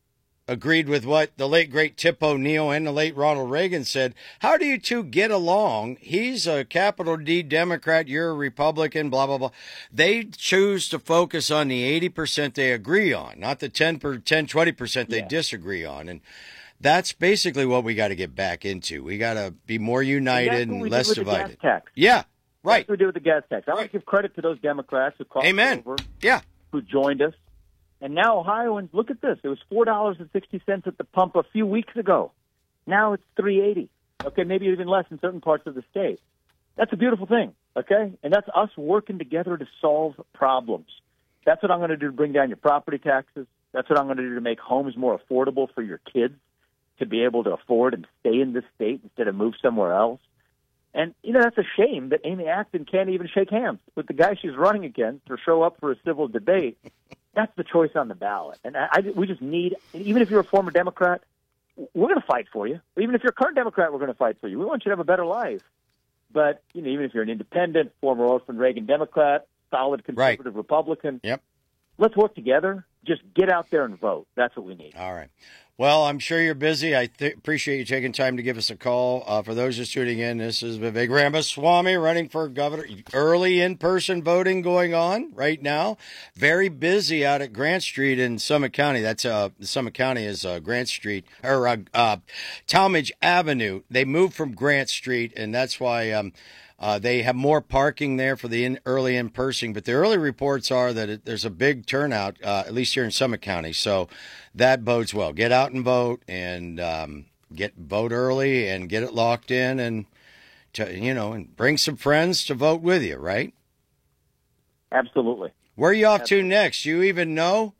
agreed with what the late, great Tip O'Neill and the late Ronald Reagan said. How do you two get along? He's a capital D Democrat, you're a Republican, blah, blah, blah. They choose to focus on the eighty percent they agree on, not the ten, twenty percent they yeah. disagree on. And that's basically what we got to get back into. We got to be more united and, and less divided. Yeah, right. That's what we do with the gas tax. I want to give credit to those Democrats who crossed Amen. over, yeah. who joined us. And now Ohioans, look at this. It was four dollars and sixty cents at the pump a few weeks ago. Now it's three eighty. Okay, maybe even less in certain parts of the state. That's a beautiful thing, okay? And that's us working together to solve problems. That's what I'm going to do to bring down your property taxes. That's what I'm going to do to make homes more affordable for your kids to be able to afford and stay in this state instead of move somewhere else. And, you know, that's a shame that Amy Acton can't even shake hands with the guy she's running against or show up for a civil debate. That's the choice on the ballot. And I, I, we just need, even if you're a former Democrat, we're going to fight for you. Even if you're a current Democrat, we're going to fight for you. We want you to have a better life. But, you know, even if you're an independent, former orphan Reagan Democrat, solid conservative right. Republican, yep. let's work together. Just get out there and vote. That's what we need. All right. Well, I'm sure you're busy. I th- appreciate you taking time to give us a call. Uh, for those just tuning in, this is Vivek Ramaswamy running for governor. Early in-person voting going on right now. Very busy out at Grant Street in Summit County. That's uh, Summit County is uh, Grant Street or uh, uh, Talmadge Avenue. They moved from Grant Street, and that's why um, uh, they have more parking there for the in- early in-person. But the early reports are that it, there's a big turnout, uh, at least here in Summit County. So that bodes well. Get out and vote, and um, get vote early, and get it locked in, and to, you know, and bring some friends to vote with you. Right? Absolutely. Where are you off Absolutely. to next? You even know?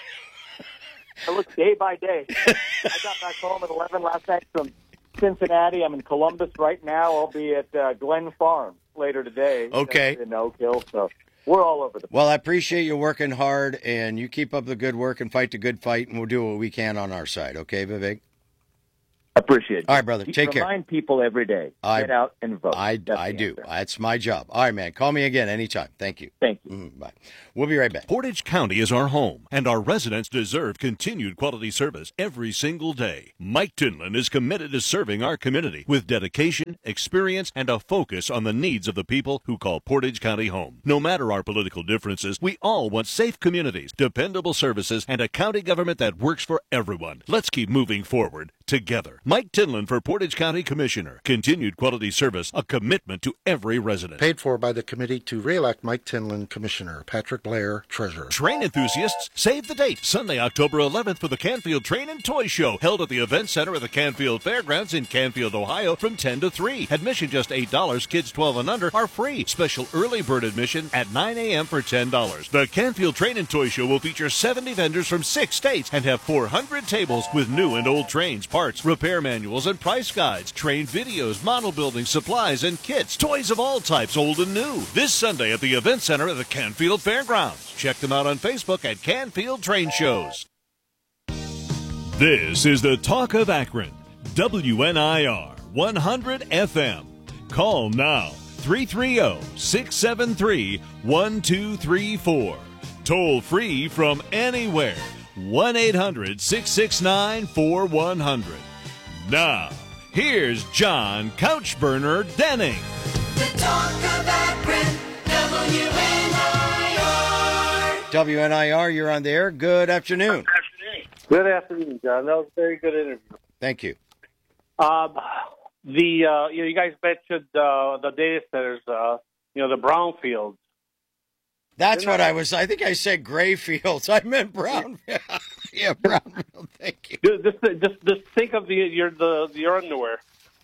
I look day by day. I got back home at eleven last night from Cincinnati. I'm in Columbus right now. I'll be at uh, Glen Farm later today. Okay. In Oak Hill, so we're all over the place. Well, I appreciate you working hard, and you keep up the good work and fight the good fight, and we'll do what we can on our side. Okay, Vivek? Appreciate it. All right, brother. You Take care. Remind people every day. I- Get out and vote. I, That's I the do. answer. That's my job. All right, man. Call me again anytime. Thank you. Thank you. Mm, bye. We'll be right back. Portage County is our home, and our residents deserve continued quality service every single day. Mike Tinlin is committed to serving our community with dedication, experience, and a focus on the needs of the people who call Portage County home. No matter our political differences, we all want safe communities, dependable services, and a county government that works for everyone. Let's keep moving forward together. Mike Tinlin for Portage County Commissioner. Continued quality service, a commitment to every resident. Paid for by the committee to re-elect Mike Tinlin, Commissioner. Patrick Blair, Treasurer. Train enthusiasts, save the date. Sunday, October eleventh for the Canfield Train and Toy Show, held at the Event Center at the Canfield Fairgrounds in Canfield, Ohio, from ten to three. Admission just eight dollars. Kids twelve and under are free. Special early bird admission at nine a.m. for ten dollars. The Canfield Train and Toy Show will feature seventy vendors from six states and have four hundred tables with new and old trains, parts, repair manuals, and price guides, train videos, model building, supplies, and kits, toys of all types, old and new. This Sunday at the Event Center at the Canfield Fairgrounds. Check them out on Facebook at Canfield Train Shows. This is the Talk of Akron, W N I R one hundred F M. Call now, three three zero, six seven three, one two three four. Toll free from anywhere, one eight hundred, six six nine, four one zero zero. Now, here's John Couchburner Denning. The Talk of Akron, W N I R. W N I R, you're on the air. Good afternoon. Good afternoon, John. That was a very good interview. Thank you. Um, the uh, you know, you guys mentioned uh, the data centers. Uh, you know, the brownfields. That's what I was. I think I said gray fields. I meant brown. Yeah, brownfield. Thank you. Just, just, just think of the your the your underwear.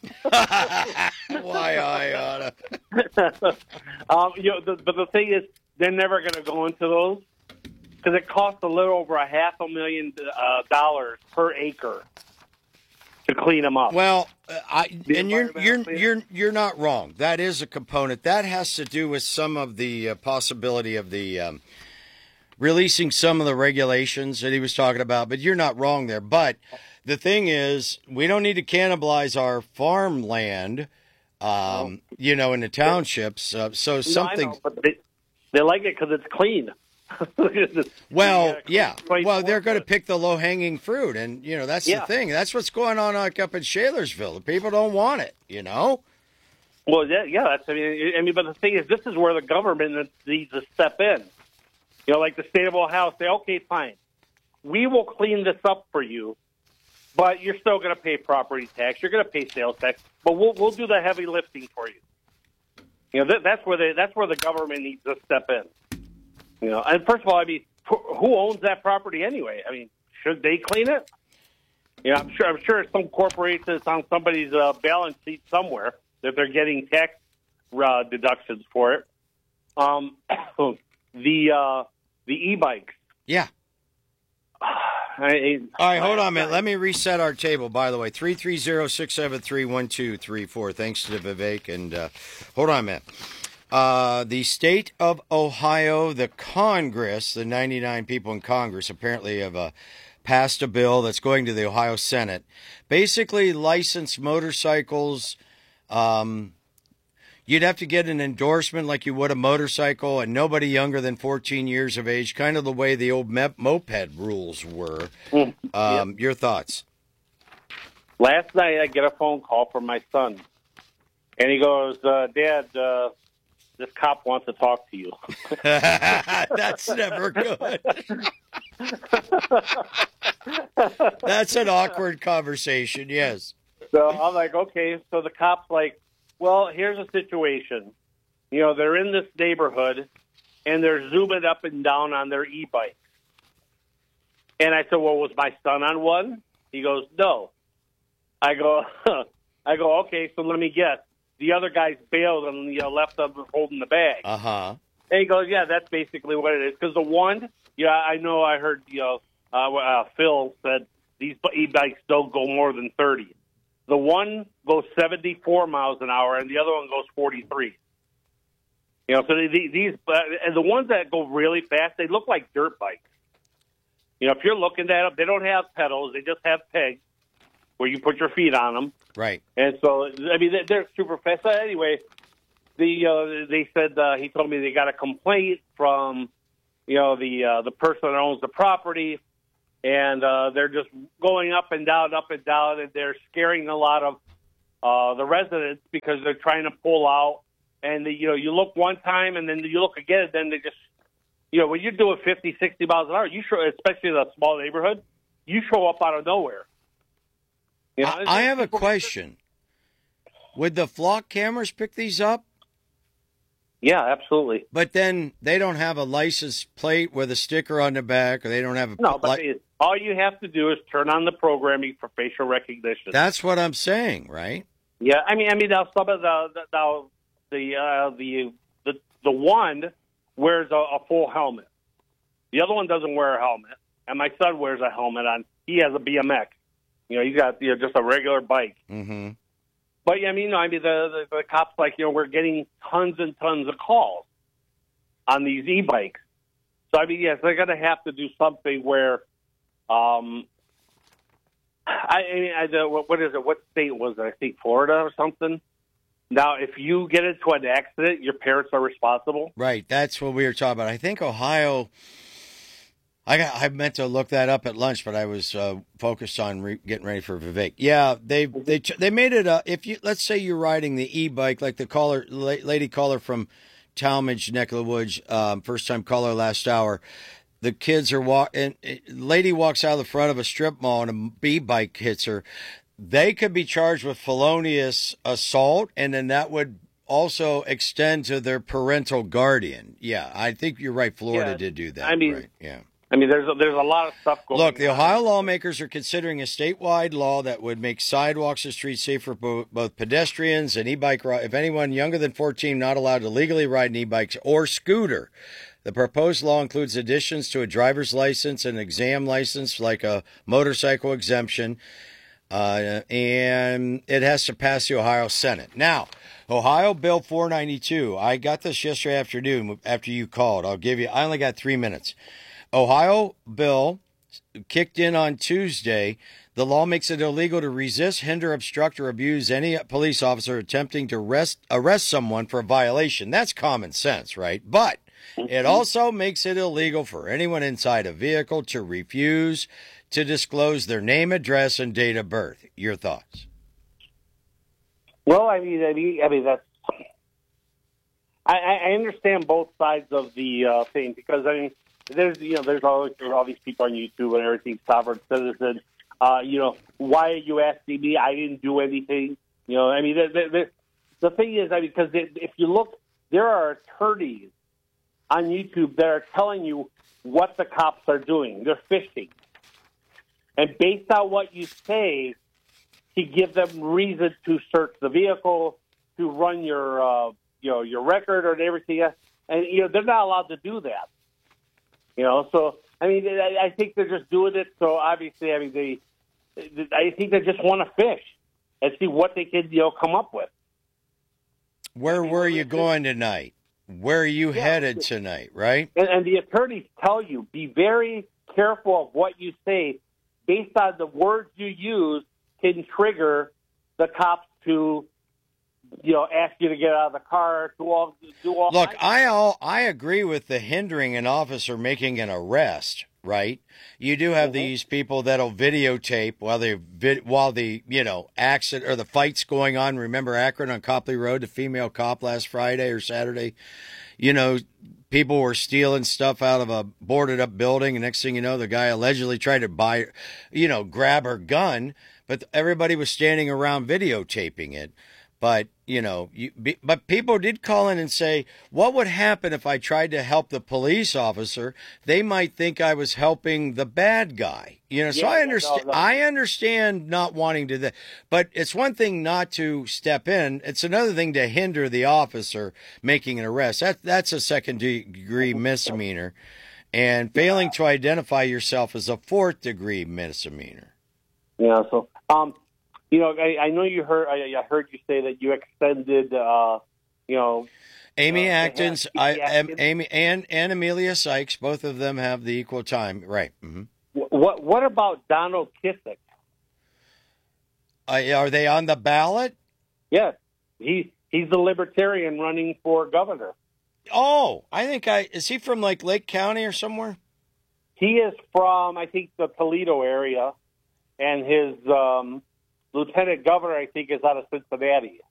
Why I oughta. um, you know, the, but the thing is, they're never going to go into those because it costs a little over a half a million uh, dollars per acre to clean them up. Well, uh, I and you're you're you're you're not wrong. That is a component. That has to do with some of the uh, possibility of the um, releasing some of the regulations that he was talking about. But you're not wrong there. But the thing is, we don't need to cannibalize our farmland, um, you know, in the townships. Uh, so something. No, I know, but they, they like it because it's clean. Well, yeah. Well, they're going to pick the low-hanging fruit, and, you know, that's Yeah. the thing. That's what's going on like, up in Shalersville. The people don't want it, you know? Well, yeah, yeah. That's, I mean, I mean, but the thing is, this is where the government needs to step in. You know, like the state of Ohio say, okay, fine, we will clean this up for you, but you're still going to pay property tax. You're going to pay sales tax, but we'll we'll do the heavy lifting for you. You know, that, that's where they that's where the government needs to step in. You know, and first of all, I mean, who owns that property anyway? I mean, should they clean it? You know, I'm sure. I'm sure some corporation is on somebody's uh, balance sheet somewhere that they're getting tax uh, deductions for it. Um, the uh, the e-bikes. Yeah. I, All right, hold on a minute. Let me reset our table, by the way. three three zero, six seven three, one two three four. Thanks to Vivek. And uh, hold on a minute. Uh, the state of Ohio, the Congress, the ninety-nine people in Congress apparently have uh, passed a bill that's going to the Ohio Senate. Basically, licensed motorcycles, um, You'd have to get an endorsement like you would a motorcycle, and nobody younger than fourteen years of age, kind of the way the old me- moped rules were. Mm. Um, Yep. Your thoughts? Last night, I get a phone call from my son, and he goes, uh, Dad, uh, this cop wants to talk to you. That's never good. That's an awkward conversation, yes. So I'm like, okay. So the cop's like, well, here's a situation. You know, they're in this neighborhood, and they're zooming up and down on their e-bikes. And I said, well, was my son on one? He goes, no. I go, huh. I go, okay, so let me guess. The other guys bailed and, you know, left them holding the bag. Uh-huh. And he goes, yeah, that's basically what it is. Because the one, yeah, I know I heard, you know, uh, uh, Phil said these e-bikes don't go more than thirty. The one goes seventy-four miles an hour, and the other one goes forty-three. You know, so these, these uh, and the ones that go really fast, they look like dirt bikes. You know, if you're looking at them, they don't have pedals; they just have pegs where you put your feet on them. Right. And so, I mean, they're, they're super fast. So anyway, the uh, they said uh, he told me they got a complaint from, you know, the uh, the person that owns the property. And uh, they're just going up and down, up and down, and they're scaring a lot of uh, the residents because they're trying to pull out. And, the, you know, you look one time, and then you look again, and then they just, you know, when you're doing fifty, sixty miles an hour, you show, especially in a small neighborhood, you show up out of nowhere. You know, I, I have a question. Would the flock cameras pick these up? Yeah, absolutely. But then they don't have a license plate with a sticker on the back, or they don't have a... No, but li- they, all you have to do is turn on the programming for facial recognition. That's what I'm saying, right? Yeah, I mean, I mean, now some of the the now the uh, the the the one wears a, a full helmet. The other one doesn't wear a helmet, and my son wears a helmet on. He has a B M X. You know, he's got you know just a regular bike. Mm-hmm. But yeah, I mean, I mean, the, the the cops like you know we're getting tons and tons of calls on these e-bikes. So I mean, yes, they're going to have to do something where, um, I, I mean, I, the, what is it? What state was it? I think Florida or something. Now, if you get into an accident, your parents are responsible. Right, that's what we were talking about. I think Ohio. I got, I meant to look that up at lunch, but I was uh, focused on re- getting ready for Vivek. Yeah, they they they made it. Uh, if you let's say you're riding the e-bike, like the caller, la- lady caller from Talmadge, neck of the woods, um, first time caller last hour. The kids are walking. Lady walks out of the front of a strip mall and a e-bike hits her. They could be charged with felonious assault, and then that would also extend to their parental guardian. Yeah, I think you're right. Florida Yeah, did do that. I mean, right. Yeah. I mean, there's a, there's a lot of stuff going on. Look, the Ohio lawmakers are considering a statewide law that would make sidewalks and streets safer for both pedestrians and e-bike riders. If anyone younger than fourteen not allowed to legally ride an e-bike or scooter. The proposed law includes additions to a driver's license and exam license, like a motorcycle exemption, uh, and it has to pass the Ohio Senate. Now, Ohio Bill four ninety-two, I got this yesterday afternoon after you called. I'll give you, I only got three minutes. Ohio bill kicked in on Tuesday. The law makes it illegal to resist, hinder, obstruct, or abuse any police officer attempting to arrest, arrest someone for a violation. That's common sense, right? But it also makes it illegal for anyone inside a vehicle to refuse to disclose their name, address, and date of birth. Your thoughts? Well, I mean, I mean, I mean that's. I, I understand both sides of the uh, thing because I mean, there's you know, there's all there's all these people on YouTube and everything, sovereign citizen. Uh, you know, why are you asking me? I didn't do anything. You know, I mean, the the, the, the thing is, I mean, because if you look, there are attorneys on YouTube that are telling you what the cops are doing. They're fishing, and based on what you say, to give them reason to search the vehicle, to run your, uh, you know, your record or everything else. And, you know, they're not allowed to do that. You know, so, I mean, I, I think they're just doing it. So, obviously, I mean, they, I think they just want to fish and see what they can, you know, come up with. Where were you going tonight? Where are you yeah, headed tonight, right? And, and the attorneys tell you, be very careful of what you say based on the words you use can trigger the cops to you know, ask you to get out of the car, do all, do all. Look, I all I agree with the hindering an officer making an arrest. Right, you do have mm-hmm. these people that'll videotape while they vid- while the you know accident or the fight's going on. Remember Akron on Copley Road, the female cop last Friday or Saturday. You know, people were stealing stuff out of a boarded up building, and next thing you know, the guy allegedly tried to buy, you know, grab her gun, but everybody was standing around videotaping it. But, you know, you, but people did call in and say, what would happen if I tried to help the police officer? They might think I was helping the bad guy. You know, so yeah, I understand, no, no. I understand not wanting to, th- but it's one thing not to step in. It's another thing to hinder the officer making an arrest. That, that's a second degree misdemeanor, and failing to identify yourself is a fourth degree misdemeanor. Yeah. So, um, You know, I, I know you heard. I, I heard you say that you extended. Uh, you know, Amy uh, Atkins, Amy I, Atkins. Amy and and Amelia Sykes. Both of them have the equal time, right? Mm-hmm. What What about Donald Kissick? Uh, are they on the ballot? Yes, he he's the libertarian running for governor. Oh, I think I is he from like Lake County or somewhere? He is from I think the Toledo area, and his. Um, Lieutenant Governor, I think, is out of Cincinnati.